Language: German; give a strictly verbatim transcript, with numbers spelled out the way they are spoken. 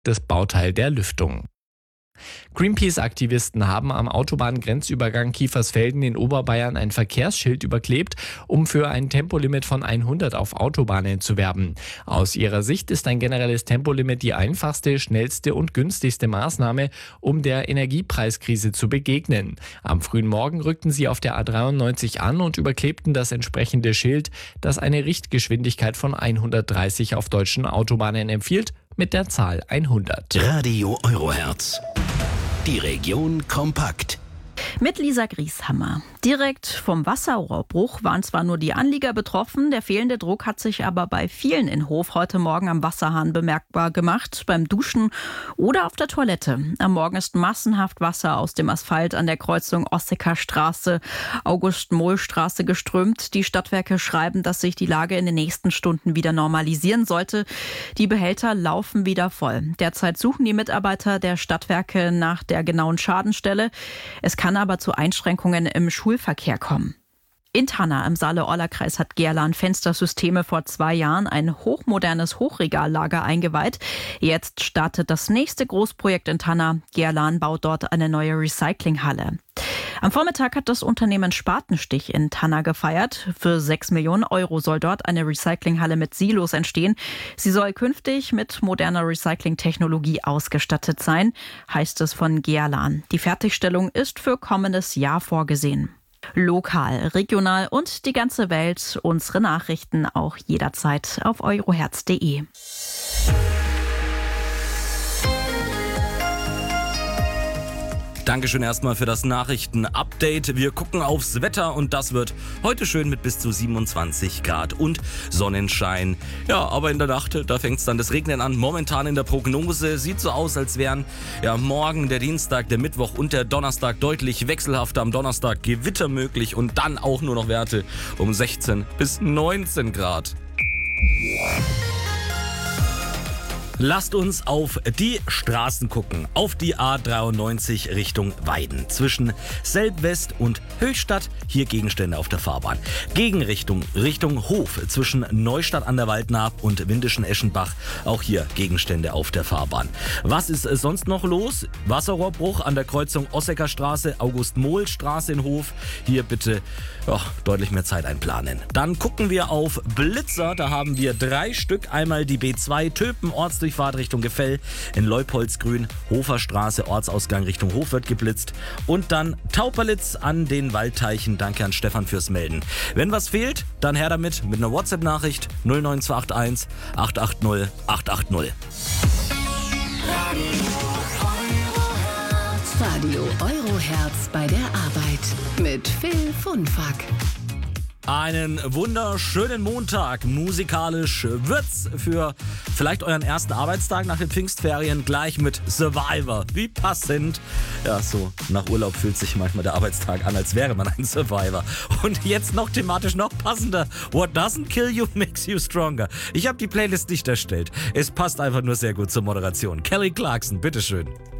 das Bauteil der Lüftung. Greenpeace-Aktivisten haben am Autobahngrenzübergang Kiefersfelden in Oberbayern ein Verkehrsschild überklebt, um für ein Tempolimit von hundert auf Autobahnen zu werben. Aus ihrer Sicht ist ein generelles Tempolimit die einfachste, schnellste und günstigste Maßnahme, um der Energiepreiskrise zu begegnen. Am frühen Morgen rückten sie auf der A dreiundneunzig an und überklebten das entsprechende Schild, das eine Richtgeschwindigkeit von hundertdreißig auf deutschen Autobahnen empfiehlt, mit der Zahl hundert. Radio Eurohertz. Die Region kompakt. Mit Lisa Grieshammer. Direkt vom Wasserrohrbruch waren zwar nur die Anlieger betroffen, der fehlende Druck hat sich aber bei vielen in Hof heute Morgen am Wasserhahn bemerkbar gemacht, beim Duschen oder auf der Toilette. Am Morgen ist massenhaft Wasser aus dem Asphalt an der Kreuzung Osseker Straße, August-Mohl-Straße geströmt. Die Stadtwerke schreiben, dass sich die Lage in den nächsten Stunden wieder normalisieren sollte. Die Behälter laufen wieder voll. Derzeit suchen die Mitarbeiter der Stadtwerke nach der genauen Schadenstelle. Es kann aber zu Einschränkungen im Schulverkehr kommen. In Tanna im Saale-Orla-Kreis hat Gerlan Fenstersysteme vor zwei Jahren ein hochmodernes Hochregallager eingeweiht. Jetzt startet das nächste Großprojekt in Tanna. Gerlan baut dort eine neue Recyclinghalle. Am Vormittag hat das Unternehmen Spatenstich in Tanna gefeiert. Für sechs Millionen Euro soll dort eine Recyclinghalle mit Silos entstehen. Sie soll künftig mit moderner Recyclingtechnologie ausgestattet sein, heißt es von Gerlan. Die Fertigstellung ist für kommendes Jahr vorgesehen. Lokal, regional und die ganze Welt. Unsere Nachrichten auch jederzeit auf eurohertz punkt de. Dankeschön erstmal für das Nachrichten-Update. Wir gucken aufs Wetter und das wird heute schön mit bis zu siebenundzwanzig Grad und Sonnenschein. Ja, aber in der Nacht, da fängt es dann das Regnen an. Momentan in der Prognose sieht so aus, als wären ja morgen der Dienstag, der Mittwoch und der Donnerstag deutlich wechselhafter. Am Donnerstag Gewitter möglich und dann auch nur noch Werte um sechzehn bis neunzehn Grad. Lasst uns auf die Straßen gucken. Auf die A dreiundneunzig Richtung Weiden. Zwischen Selbwest und Höchstadt. Hier Gegenstände auf der Fahrbahn. Gegenrichtung Richtung Hof. Zwischen Neustadt an der Waldnaab und Windischen-Eschenbach. Auch hier Gegenstände auf der Fahrbahn. Was ist sonst noch los? Wasserrohrbruch an der Kreuzung Osseker Straße, August-Mohl-Straße in Hof. Hier bitte oh, deutlich mehr Zeit einplanen. Dann gucken wir auf Blitzer. Da haben wir drei Stück. Einmal die B zwei Töpen Ortsdurchfahrt Richtung Gefell, in Leupoldsgrün, Hoferstraße, Ortsausgang Richtung Hof wird geblitzt und dann Tauperlitz an den Waldteichen. Danke an Stefan fürs Melden. Wenn was fehlt, dann her damit mit einer WhatsApp-Nachricht null neun zwei acht eins acht acht null acht acht null. Radio Eurohertz bei der Arbeit mit Phil Funfack. Einen wunderschönen Montag. Musikalisch wird's für vielleicht euren ersten Arbeitstag nach den Pfingstferien gleich mit Survivor. Wie passend. Ja, so nach Urlaub fühlt sich manchmal der Arbeitstag an, als wäre man ein Survivor. Und jetzt noch thematisch noch passender. What doesn't kill you makes you stronger. Ich habe die Playlist nicht erstellt. Es passt einfach nur sehr gut zur Moderation. Kelly Clarkson, bitteschön.